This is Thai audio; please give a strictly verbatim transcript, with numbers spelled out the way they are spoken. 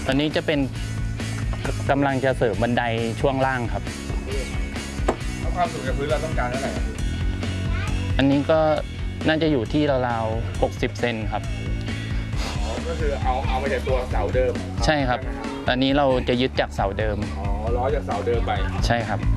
ตอนนี้จะเป็นกำลังจะเสริมบันไดช่วงล่างครับแล้วความสูงจากพื้นเราต้องการเท่าไหร่อันนี้ก็น่าจะอยู่ที่ราวๆหกสิบเซนครับอ๋อก็คือเอาเอามาจากตัวเสาเดิมใช่ครับตอนนี้เราจะยึดจากเสาเดิมอ๋อล้อจากเสาเดิมไปใช่ครับ